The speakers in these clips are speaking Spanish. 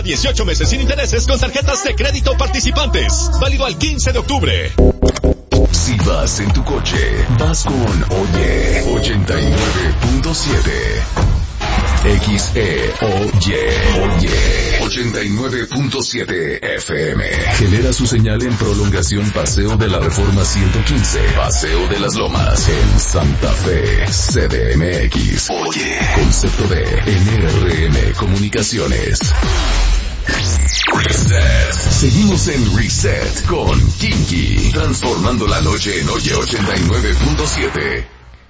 18 meses sin intereses con tarjetas de crédito participantes. Válido al 15 de octubre. Si vas en tu coche, vas con Oye 89.7. Oye 89.7 FM. Genera su señal en prolongación Paseo de la Reforma 115, Paseo de las Lomas, en Santa Fe, CDMX. Oye, concepto de NRM Comunicaciones. Reset. Seguimos en Reset con Kinky, transformando la noche en Oye 89.7.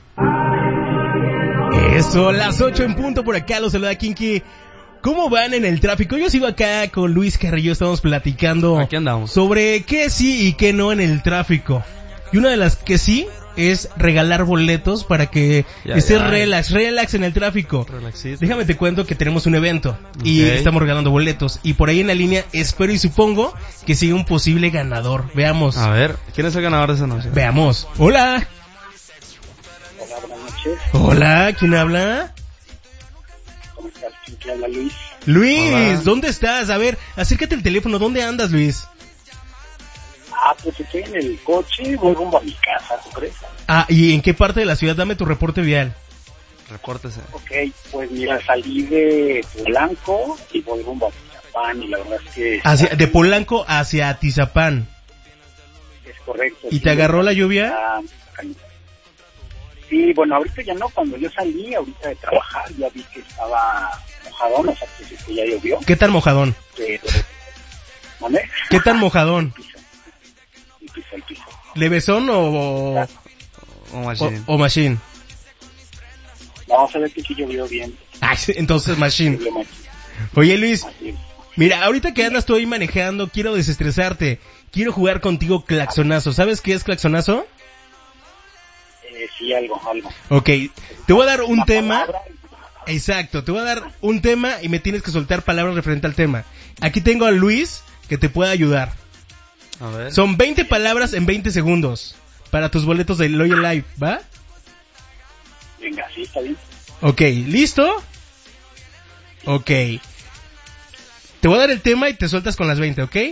Eso, las 8 en punto por acá, los saluda Kinky. ¿Cómo van en el tráfico? Yo sigo acá con Luis Carrillo, estamos platicando. Aquí andamos. Sobre qué sí y qué no en el tráfico. Y una de las que sí es regalar boletos para que estés relax en el tráfico. Relaxito. Déjame te cuento que tenemos un evento y estamos regalando boletos. Y por ahí en la línea espero y supongo que sigue un posible ganador. Veamos. A ver, ¿quién es el ganador de esa noche? Veamos. Hola. Hola, buenas noches. Hola, ¿quién habla? ¿Cómo estás? ¿Quién habla? Luis. Luis, Hola. ¿dónde estás? A ver, acércate al teléfono. ¿Dónde andas, Luis? Pues estoy en el coche, voy rumbo a mi casa, ¿tú crees? ¿Y en qué parte de la ciudad? Dame tu reporte vial. Repórtese. Ok, pues mira, salí de Polanco y voy rumbo a Tizapán y la verdad es que... De Polanco hacia Atizapán. Es correcto. ¿Y sí, te agarró la lluvia? Sí, bueno, ahorita ya no, cuando yo salí ahorita de trabajar ya vi que estaba mojadón, o sea, que ya llovió. ¿Qué tan mojadón? Pero... ¿Vale? ¿Qué tan mojadón? El piso. ¿Levesón o Machine. o Machine? No, se ve que sí llovió bien. Entonces Machine. Oye, Luis, mira, ahorita que andas tú ahí manejando, quiero desestresarte. Quiero jugar contigo claxonazo. ¿Sabes qué es claxonazo? Sí, algo. Ok, te voy a dar un Una tema. palabra. Exacto, te voy a dar un tema y me tienes que soltar palabras referente al tema. Aquí tengo a Luis que te puede ayudar. A ver. Son 20 palabras en 20 segundos para tus boletos de Loyal Live, ¿va? Venga, sí, está bien. Ok, ¿listo? Ok. Te voy a dar el tema y te sueltas con las 20, ¿ok?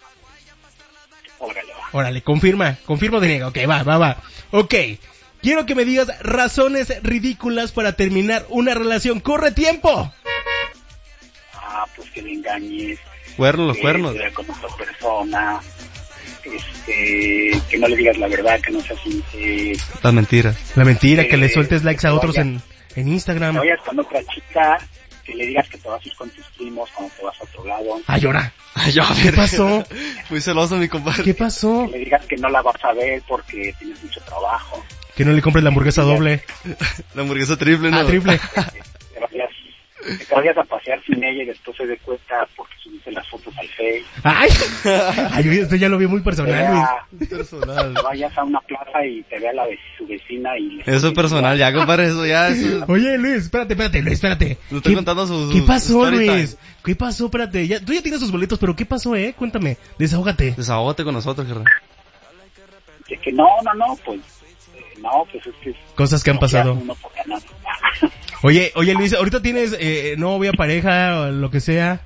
Órale, confirma o deniega. Ok, va. Ok, quiero que me digas razones ridículas para terminar una relación. ¡Corre tiempo! Pues que le engañes. Los cuernos. Que con otra persona. Que no le digas la verdad, que no seas sincero. Las mentiras. La mentira, que le sueltes likes a otros en Instagram. Que vayas con otra chica, que le digas que te vas a ir con tus primos cuando te vas a otro lado. Llora. ¿Qué pasó? Muy celoso mi compadre. ¿Qué pasó? Que le digas que no la vas a ver porque tienes mucho trabajo. Que no le compres la hamburguesa doble. La hamburguesa triple, ¿no? Triple. Que te vayas a pasear sin ella y después se dé cuenta porque subiste las fotos al Face. Esto ya lo vi muy personal, Luis. Personal. Que vayas a una plaza y te vea su vecina y... Eso es personal, ya compadre, eso ya es... Oye, Luis, espérate, Luis, espérate. No estoy contando sus ¿Qué pasó, story Luis? time. ¿Qué pasó? Espérate, tú ya tienes tus boletos, pero ¿qué pasó, Cuéntame, desahógate. Desahógate con nosotros, Gerard. Que no, pues... No, pues es que... Cosas que han pasado. Oye, Luis, ¿ahorita tienes novia, pareja, o lo que sea?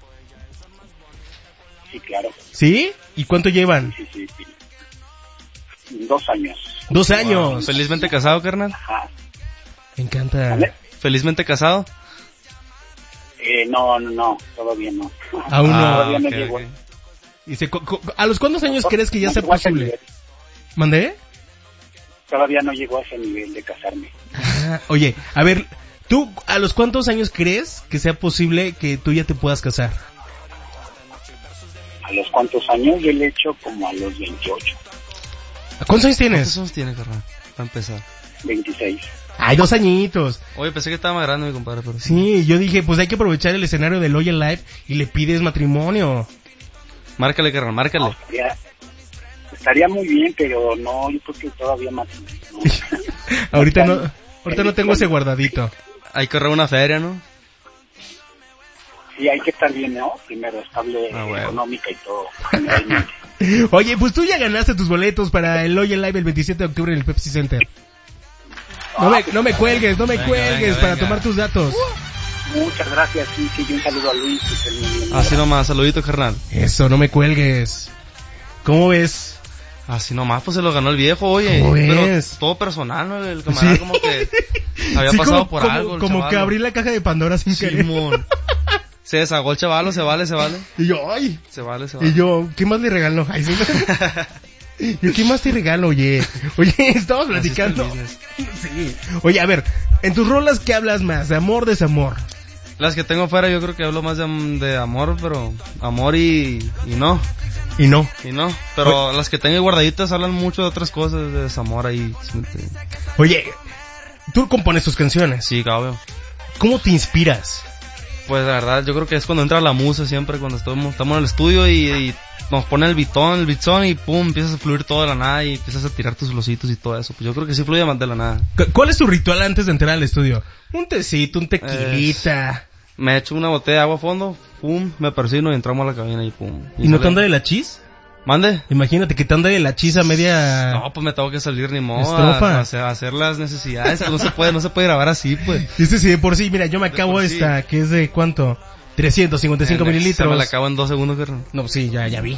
Sí, claro. ¿Sí? ¿Y cuánto llevan? Sí. 2 años. 2 años. Wow. ¿Felizmente casado, carnal? Ajá. Me encanta. ¿Vale? ¿Felizmente casado? No, todavía no. Aún no. Todavía no okay, llegó. Okay. ¿A los cuántos años crees que ya sea posible? ¿Mandé? Todavía no llegó a ese nivel de casarme. Oye, a ver, ¿tú a los cuántos años crees que sea posible que tú ya te puedas casar? ¿A los cuántos años? Yo le he hecho como a los 28. ¿Cuántos años tienes? ¿Cuántos años tienes, carnal? Para empezar. 26. 2 añitos. Oye, pensé que estaba más grande mi compadre, pero... Sí, yo dije, pues hay que aprovechar el escenario de Loyal Live y le pides matrimonio. Márcale, carnal, márcale. No, estaría muy bien, pero no, yo creo que todavía más. No. ahorita no tengo ese guardadito. Hay que ahorrar una feria, ¿no? Sí, hay que estar bien, ¿no? Primero, estable económica y todo. Oye, pues tú ya ganaste tus boletos para el Loyal Live el 27 de octubre en el Pepsi Center. No me cuelgues, venga, para tomar tus datos. Muchas gracias, sí, que yo un saludo a Luis. Que esté muy bien. Así nomás, saludito, carnal. Eso, no me cuelgues. ¿Cómo ves? Así nomás, pues se lo ganó el viejo, oye. ¿Cómo Pero es? todo personal, ¿no? El camarada Sí. como que había Sí, pasado como- por como- algo. el Como chaval, que ¿no? abrí la caja de Pandora sin querer. Simón. Se desagó el chavalo, se vale. Y yo, ay. Se vale. Y yo, ¿qué más le regalo? Ay, sí. Yo, ¿qué más te regalo, oye? Oye, estamos Así está el platicando. business. Sí. Oye, a ver, en tus rolas, ¿qué hablas más? ¿De amor, desamor? Las que tengo afuera yo creo que hablo más de amor, pero amor y no. Y no. Y no, pero las que tengo guardaditas hablan mucho de otras cosas, de desamor ahí. Oye, tú compones tus canciones. Sí, cabrón. ¿Cómo te inspiras? Pues la verdad, yo creo que es cuando entra la musa siempre, cuando estamos en el estudio y nos pone el beatón y pum, empiezas a fluir todo de la nada y empiezas a tirar tus lositos y todo eso. Pues yo creo que sí fluye más de la nada. ¿Cuál es tu ritual antes de entrar al estudio? Un tecito, un tequilita. Me echo una botella de agua a fondo, pum, me persino y entramos a la cabina y pum. ¿Y no sale- te anda de la chis? ¿Mande? Imagínate que te anda de la chis a media... No, pues me tengo que salir ni modo Estrofa. a hacer las necesidades. Pues no se puede grabar así, pues. Este sí, de por sí, mira, yo me De acabo por esta, que es de ¿cuánto? 355 Se mililitros. me la acabo en 2 segundos, carnal. No, sí, ya vi.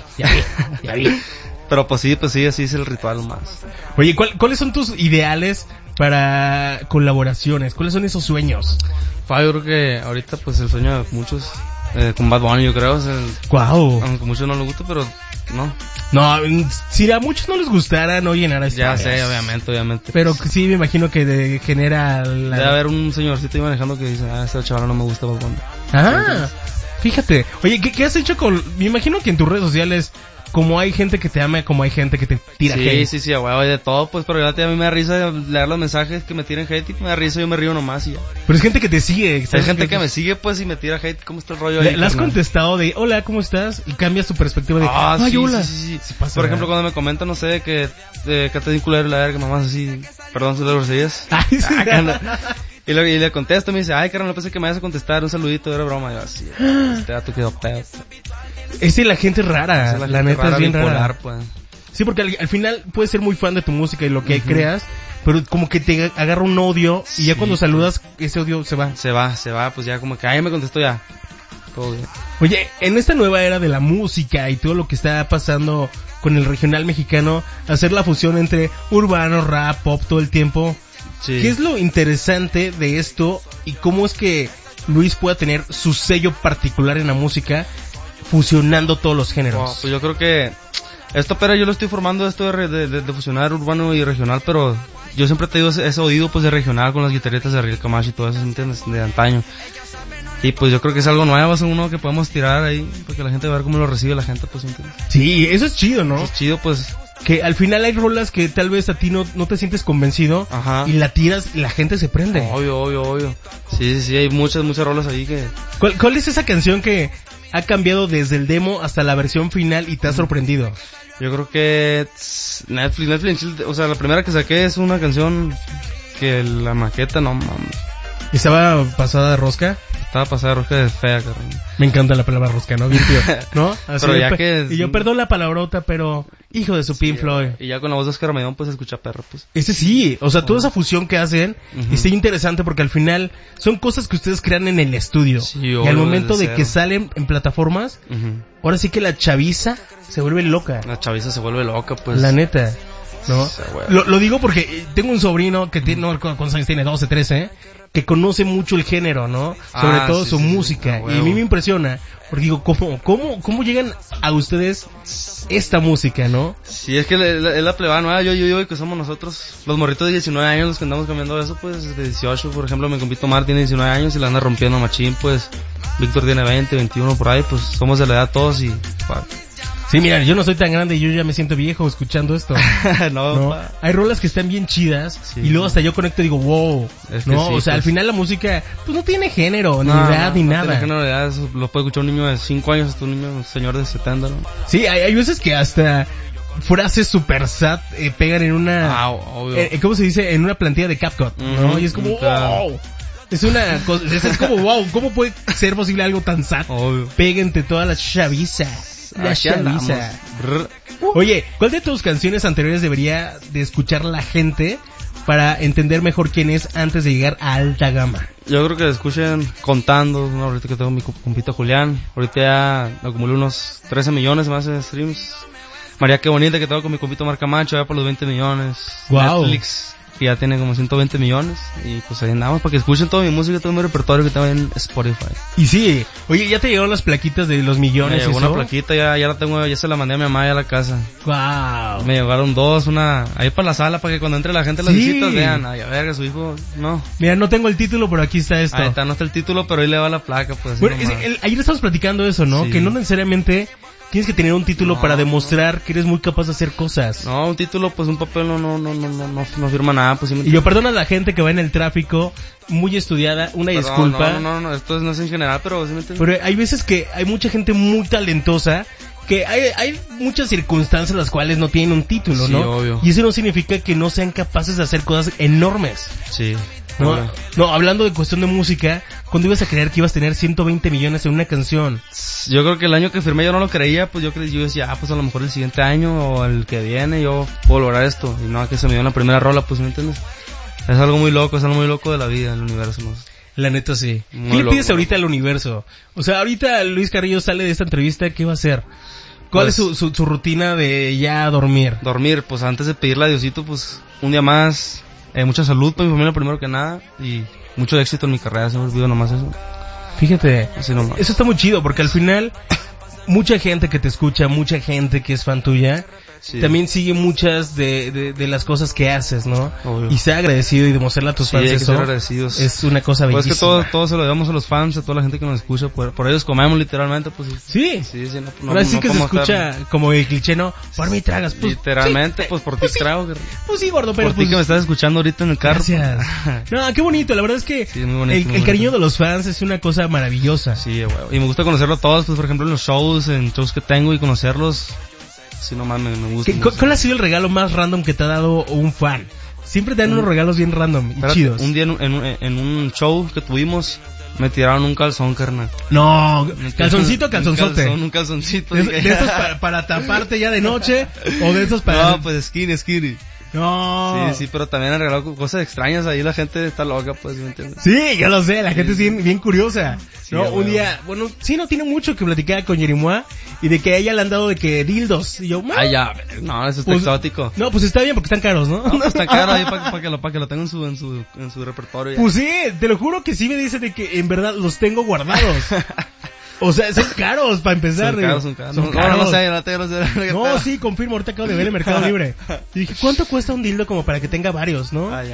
Pero pues sí, así es el ritual más. Oye, ¿cuáles son tus ideales para colaboraciones? ¿Cuáles son esos sueños? Yo creo que ahorita pues el sueño de muchos, con Bad Bunny yo creo, Guau. aunque a muchos no les gusta, pero no. No, si a muchos no les gustara, no llenara Ya estadios. sé, obviamente. Pero pues, sí, me imagino que genera la... debe haber un señorcito ahí manejando que dice, este chaval no me gusta Bad Bunny. Ah, fíjate. Oye, ¿qué has hecho con...? Me imagino que en tus redes sociales, como hay gente que te ama, como hay gente que te tira hate. Sí, güey, hay de todo, pues, pero a mí me da risa leer los mensajes que me tiran hate y me da risa, yo me río nomás y ya. Pero es gente que te sigue. Hay ¿sabes? gente que me sigue, pues, y me tira hate, ¿cómo está el rollo ahí? ¿Le has carnal? contestado de, hola, ¿cómo estás? Y cambias tu perspectiva de, ay, sí, hola. sí. pasa, Por ejemplo, ¿verdad? cuando me comentan, no sé, que te di culero la verga, mamás así, perdón si lo groserías. Ay, sí. Y le contesto, me dice, ay, carnal, no pensé que me vayas a contestar, un saludito, era broma. Y yo así, este dato quedó pedo. Es la gente rara, Esa es la gente neta es bien bipolar, rara. pues. Sí, porque al final puedes ser muy fan de tu música y lo que creas, pero como que te agarra un odio y ya Sí, cuando saludas, ese odio se va. Se va, pues ya como que, ay, me contestó ya. Todo bien. Oye, en esta nueva era de la música y todo lo que está pasando con el regional mexicano, hacer la fusión entre urbano, rap, pop todo el tiempo, Sí. ¿qué es lo interesante de esto y cómo es que Luis pueda tener su sello particular en la música fusionando todos los géneros? Pues yo creo que esto, pero yo lo estoy formando esto de fusionar urbano y regional, pero yo siempre te digo ese oído pues de regional con las guitarritas de Ariel Camacho y todo eso, ¿entiendes? De antaño. Y pues yo creo que es algo nuevo, es uno que podemos tirar ahí, porque la gente va a ver cómo lo recibe la gente, pues, ¿entiendes? Sí, eso es chido, ¿no? Es chido, pues, Que al final hay rolas que tal vez a ti no te sientes convencido ajá. y la tiras y la gente se prende. Obvio. Sí, hay muchas rolas ahí que... ¿Cuál es esa canción que ha cambiado desde el demo hasta la versión final y te ha sorprendido? Yo creo que Netflix, o sea, la primera que saqué es una canción que la maqueta, no mames, ¿Estaba pasada de rosca? estaba pasada de rosca de fea, carnal. Me encanta la palabra rosca, ¿no? Bien, tío. ¿No? Así Pero de ya que... Y yo perdón la palabrota, pero hijo de su Pink Floyd. Y ya con la voz de Oscar Maidón pues se escucha perro, pues. Ese sí, o sea, toda esa fusión que hacen está interesante porque al final son cosas que ustedes crean en el estudio. Sí, y al obvio, momento desde de que cero. salen en plataformas, ahora sí que la chaviza se vuelve loca. La chaviza se vuelve loca, pues. La neta, ¿no? Sí, güey. Lo digo porque tengo un sobrino que tiene, no, ¿cuántos años tiene? 12, 13, que conoce mucho el género, ¿no? Sobre todo sí, su sí, música. sí, Y a mí me impresiona, porque digo, ¿cómo llegan a ustedes esta música, no? Sí, es que es la plebada nueva, yo que somos nosotros, los morritos de 19 años, los que andamos cambiando eso, pues, de 18, por ejemplo, mi compito Mar tiene 19 años y la anda rompiendo machín, pues, Víctor tiene 20, 21 por ahí, pues, somos de la edad todos y, Sí, mira, yo no soy tan grande y yo ya me siento viejo escuchando esto. ¿no? pa. Hay rolas que están bien chidas Sí, y luego sí. hasta yo conecto y digo, wow, Es que ¿no? sí, O sea, pues. al final la música, pues no tiene género, ni No, edad, ni no nada. tiene género de edad, eso lo puede escuchar un niño de 5 años hasta un niño, un señor de 70, ¿no? Sí, hay veces que hasta frases super sad pegan en una... Obvio. ¿Cómo se dice? En una plantilla de CapCut, ¿no? Ujú, Y es como, claro. wow. Es una cosa, es como, wow, ¿cómo puede ser posible algo tan sad? Obvio. Péguente toda la chaviza. La Aquí andamos. chaviza. Brr. Oye, ¿cuál de tus canciones anteriores debería de escuchar la gente para entender mejor quién es antes de llegar a alta gama? Yo creo que escuchen Contando, ¿no? Ahorita que tengo mi compita Julián, ahorita ya acumulé unos 13 millones más de streams. María Qué Bonita, que tengo con mi compito Marc Camacho, ya por los 20 millones. Wow. Netflix, que ya tiene como 120 millones. Y pues ahí andamos para que escuchen toda mi música, todo mi repertorio que tengo en Spotify. Y sí, oye, ¿ya te llegaron las plaquitas de los millones? Me llegó eso? una plaquita, ya la tengo, ya se la mandé a mi mamá ya a la casa. Wow. Me llegaron 2, una ahí para la sala, para que cuando entre la gente a las Sí. visitas vean, ay, a ver, su hijo, no. Mira, no tengo el título, pero aquí está esto. Ahí está, no está el título, pero ahí le va la placa, pues. Bueno, nomás. ayer estamos platicando eso, ¿no? Sí. Que no necesariamente tienes que tener un título No, para demostrar que eres muy capaz de hacer cosas. No, un título, pues un papel no firma nada, pues. Y yo perdono a la gente que va en el tráfico muy estudiada, una Perdón, disculpa. No, esto no es en general, pero ¿sí me entiendes? Pero hay veces que hay mucha gente muy talentosa, que hay muchas circunstancias en las cuales no tienen un título, Sí, ¿no? obvio. Y eso no significa que no sean capaces de hacer cosas enormes. Sí. ¿No? obvio. No, hablando de cuestión de música, ¿cuándo ibas a creer que ibas a tener 120 millones en una canción? Yo creo que el año que firmé yo no lo creía, pues yo decía, pues a lo mejor el siguiente año o el que viene yo puedo lograr esto. Y no, que se me dio en la primera rola, pues, ¿me entiendes? Es algo muy loco de la vida, el universo, ¿no? La neta sí. Muy ¿Qué le loco, pides ahorita al universo? O sea, ahorita Luis Carrillo sale de esta entrevista, ¿qué va a hacer? ¿Cuál Pues, es su rutina de ya dormir? Dormir, pues antes de pedirle a Diosito, pues un día más, mucha salud para mi familia primero que nada y mucho éxito en mi carrera, se me olvidó nomás eso. Fíjate, Así nomás. eso está muy chido porque al final mucha gente que te escucha, mucha gente que es fan tuya, Sí. también sigue muchas de las cosas que haces, ¿no? Obvio. Y sea agradecido y demostrarle a tus Sí, fans hay que eso ser agradecidos. es una cosa Pues bellísima. es que todo se lo debemos a los fans, a toda la gente que nos escucha, por ellos comemos literalmente, pues. Sí, Sí, no, ahora sí que se podemos escucha estar- como el cliché, ¿no? Por mí tragas. Pues, literalmente, sí, pues por ti pues sí, trago. Pues sí, gordo, pero Por ti pues... que me estás escuchando ahorita en el carro. Gracias. No, qué bonito, la verdad es que Sí, muy bonito, el muy cariño bonito. de los fans es una cosa maravillosa. Sí, güey. Y me gusta conocerlo a todos, pues por ejemplo en los shows que tengo y conocerlos. Sí, nomás me gusta. ¿Cuál ha sido el regalo más random que te ha dado un fan? Siempre te dan unos regalos bien random y Espérate, chidos. un día en un show que tuvimos, me tiraron un calzón, carnal. No, calzoncito, calzonzote. Un calzoncito. De dije. esos para taparte ya de noche o de esos para... No, pues skinny. No. Sí, pero también han regalado cosas extrañas, ahí la gente está loca, pues, ¿me entiendes? Sí, ya lo sé, la gente es bien curiosa. Sí, No, a un huevo. día, bueno, sí, no tiene mucho que platicar con Yerimoa y de que a ella le han dado de que dildos. Y yo, Ah, ya, no, eso está pues, exótico. No, pues está bien porque están caros, ¿no? No, está caro ahí para que lo tenga en su repertorio. Ya. Pues sí, te lo juro que sí me dice de que en verdad los tengo guardados. O sea, son caros para empezar. Son caros. Son No, caros. no sé. No, sí, confirmo, ahorita acabo de ver el Mercado Libre. Y dije, ¿cuánto cuesta un dildo como para que tenga varios, no? Ah, ya.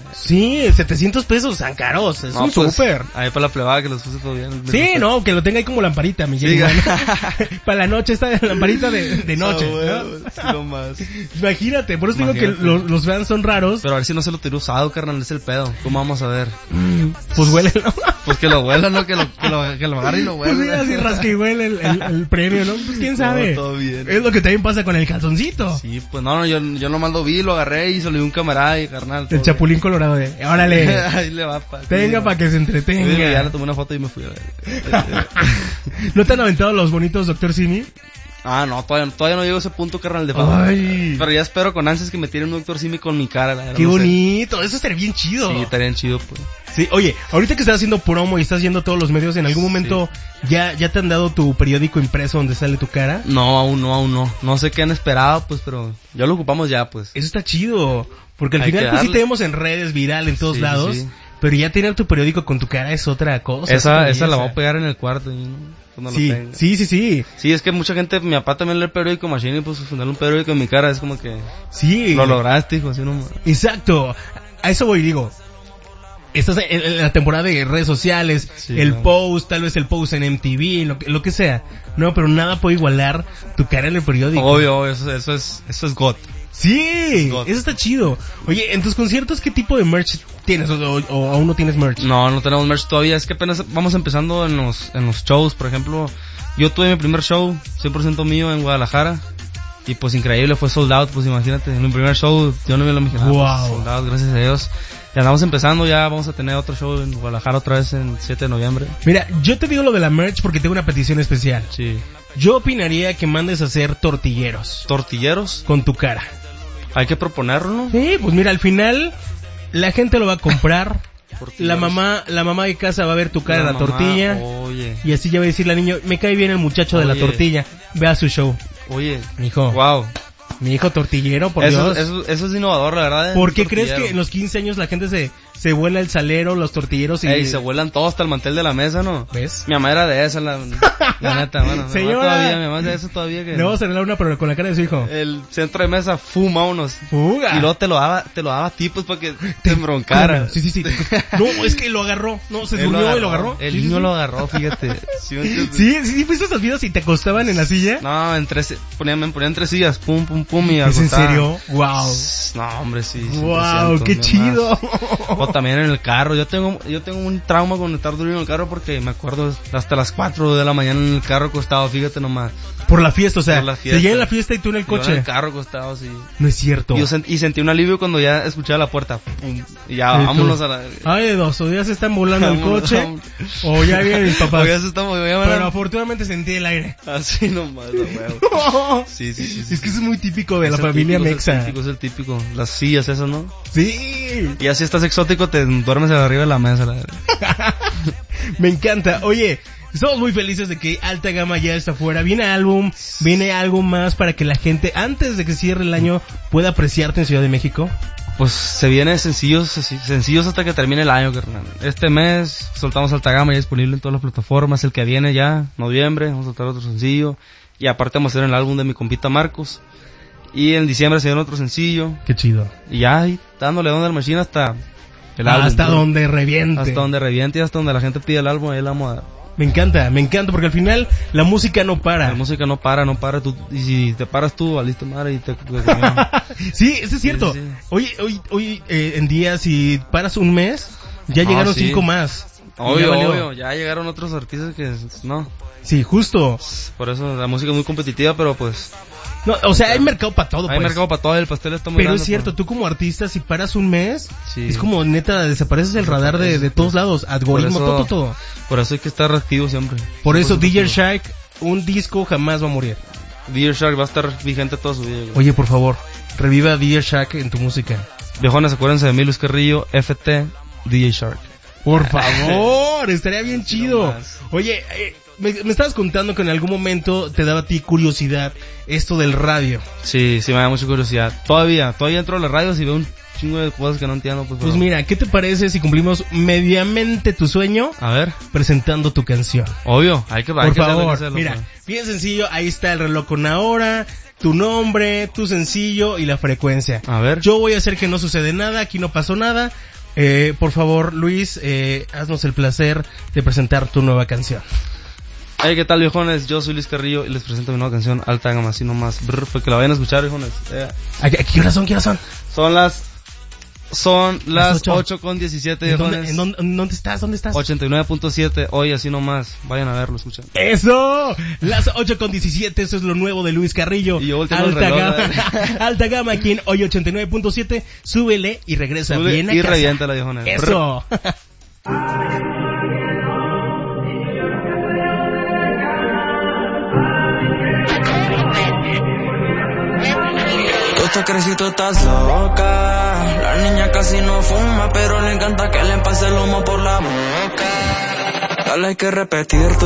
Sí, 700 pesos, son caros, es No, un pues, súper. Ahí para la plebada que los puse todo bien. Sí, no, que lo tenga ahí como lamparita, mi Sí, Jenny, ¿no? Para la noche, esta lamparita de noche. Ah, ¿no? bueno, sí, no más. Imagínate, por eso digo que Imagínate. los fans son raros. Pero a ver si no se lo tiró usado, carnal, es el pedo. ¿Cómo vamos a ver? Pues huele, ¿no? Pues que lo huela, ¿no? Que lo agarre y lo Pues sí, huela. así rasca y huele el premio, ¿no? Pues quién sabe. No, todo bien. Es lo que también pasa con el calzoncito. Sí, pues no, yo nomás lo vi, lo agarré y se lo di a un camarada y carnal. El chapulín colorado de, órale, Ahí le va, pa. tenga para que se Sí, ya entretenga. le tomé una foto y me fui a ver. ¿No te han aventado los bonitos Dr. Simi? Ah, no, todavía no llego a ese punto, carnal, de favor. Ay, Pero ya espero con ansias que me tiren un Dr. Simi con mi cara, la verdad, qué no sé. bonito, eso estaría bien chido. Sí, estaría bien chido, pues. Sí, oye, ahorita que estás haciendo promo y estás yendo a todos los medios, ¿en algún momento ya te han dado tu periódico impreso donde sale tu cara? No, aún no. No sé qué han esperado, pues, pero ya lo ocupamos ya, pues. Eso está chido, porque al Hay final que pues sí darle. te vemos en redes, viral, en todos Sí, lados, sí. pero ya tener tu periódico con tu cara es otra cosa. Esa es otra la voy a belleza. pegar en el cuarto, ¿no? Cuando Sí, lo tenga. sí. Sí, es que mucha gente, mi papá también lee el periódico Machine y pues ponerle un periódico en mi cara es como que Sí. lo lograste, hijo, así nomás. Exacto. A eso voy, digo. Estás en la temporada de redes sociales, Sí, el claro. post, tal vez el post en MTV, lo que sea. No, pero nada puede igualar tu cara en el periódico. Obvio, eso es God. Sí, God. eso está chido. Oye, en tus conciertos, ¿qué tipo de merch tienes? ¿O aún no tienes merch? No tenemos merch todavía, es que apenas vamos empezando en los shows, por ejemplo, yo tuve mi primer show, 100% mío en Guadalajara, y pues increíble, fue sold out, pues imagínate, en mi primer show yo no me lo imaginaba, Wow. pues, sold out, gracias a Dios. Ya andamos empezando, ya vamos a tener otro show en Guadalajara otra vez en 7 de noviembre. Mira, yo te digo lo de la merch porque tengo una petición especial. Sí. Yo opinaría que mandes a hacer tortilleros ¿Tortilleros? con tu cara. Hay que proponerlo, ¿no? Sí, pues mira, al final la gente lo va a comprar. La Tortilleros. mamá de casa va a ver tu cara en la mamá, tortilla. Oye, Y así ya va a decirle al niño, me cae bien el muchacho de la Oye. tortilla. Ve a su show. oye. Mijo. Wow. Mi hijo tortillero, por Eso, Dios. eso es innovador, la verdad. ¿Por qué crees Tortillero. que en los 15 años la gente se vuela el salero, los tortilleros y... Ey, se vuelan todos hasta el mantel de la mesa, ¿no? ¿Ves? Mi mamá era de esa, la neta, bueno. Señora. Mi mamá es de esa todavía que... Le vamos a arreglar una pero con la cara de su hijo. El centro de mesa, fuma unos. Fuga. Y luego te lo daba a ti, pues, para que te embroncara. Sí. No, es que lo agarró. No, se durmió y lo agarró. El Sí, niño sí. lo agarró, fíjate. ¿Sí me entiendes? Sí, fuiste a esas vidas y te acostaban en la silla. No, me ponían 3 sillas, pum, y ¿Es en acostaba. serio? Wow. No, hombre, sí. Wow, 100%, qué mi chido. mamá. O también en el carro. Yo tengo un trauma con estar durmiendo en el carro porque me acuerdo hasta las 4 de la mañana en el carro acostado, fíjate nomás. Por la fiesta, o sea, Por la fiesta. seguía en la fiesta y tú en el Yo en coche. el carro acostado, sí. No es cierto. Y sentí un alivio cuando ya escuchaba la puerta. Pum, y ya, Sí, vámonos tú. a la... Ay, de dos, o ya se están volando el Vámonos, coche, vámonos. o ya vienen mis papás. O ya se está moviendo. Pero afortunadamente sentí el aire. Así nomás, la huevo. Sí. Es que eso es muy típico de la Es el familia típico, mexa. Es el típico. Las sillas esas, ¿no? Sí. Y así estás exótico, te duermes arriba de la mesa. La verdad. Me encanta. Oye, estamos muy felices de que Alta Gama ya está fuera. Viene algo más para que la gente, antes de que cierre el año, pueda apreciarte en Ciudad de México. Pues se vienen sencillos hasta que termine el año, carnal. Este mes soltamos Alta Gama ya disponible en todas las plataformas. El que viene ya, noviembre, vamos a soltar otro sencillo. Y aparte vamos a hacer el álbum de mi compita Marcos. Y en diciembre se viene otro sencillo. Qué chido. Y ya ahí, dándole onda al machine hasta el álbum. Hasta bro. donde reviente. Hasta donde reviente y hasta donde la gente pide el álbum, ahí la vamos a dar. Me encanta, porque al final la música no para. La música no para, tú, y si te paras tú, valiste madre y te... Sí, eso es cierto. Sí, sí. Hoy en día, si paras un mes, ya llegaron sí. 5 más. Y ya Obvio, valió. ya llegaron otros artistas que no. Sí, justo. Por eso la música es muy competitiva, pero pues No, o sea, hay mercado para todo, hay pues. mercado para todo, el pastel está muy Pero grande, es cierto, pues. tú como artista, si paras un mes, Sí. es como neta, desapareces del radar de todos lados. Algoritmo, Por eso- todo. Por eso hay que estar activo siempre. Por eso 100% DJ activo. Shark, un disco jamás va a morir. DJ Shark va a estar vigente toda su vida. Güey. Oye, por favor, reviva DJ Shark en tu música. Viejones, acuérdense de mí, Luis Carrillo, FT, DJ Shark. Por favor, estaría bien chido. nomás. Oye, me estabas contando que en algún momento te daba a ti curiosidad esto del radio. Sí, me da mucha curiosidad. Todavía entro a las radios y veo un chingo de cosas que no entiendo. Pues Pues pero- mira, ¿qué te parece si cumplimos mediamente tu sueño A ver, presentando tu canción? obvio, hay que Por hacerlo, hay que favor, hacerlo, mira, pues. bien sencillo, ahí está el reloj con la hora, tu nombre, tu sencillo y la frecuencia. A ver. Yo voy a hacer que no sucede nada, aquí no pasó nada. Por favor, Luis, haznos el placer de presentar tu nueva canción. Hey, ¿qué tal, viejones? Yo soy Luis Carrillo y les presento mi nueva canción, Alta Gama, así nomás. Brr, pues que la vayan a escuchar, viejones. ¿A qué horas son? ¿Qué horas son? Son las ocho. 8:17, ¿En viejones. dónde estás? ¿Dónde estás? 89.7, hoy así nomás. Vayan a verlo, escuchen. ¡Eso! Las 8:17, eso es lo nuevo de Luis Carrillo. Y yo volteando el Alta reloj, Gama, Alta Gama aquí en hoy 89.7, súbele y regresa Sube bien a y casa. reviéntala, viejones. ¡Eso! Tú te crees y tú estás loca. La niña casi no fuma, pero le encanta que le pase el humo por la boca. Dale, hay que repetir.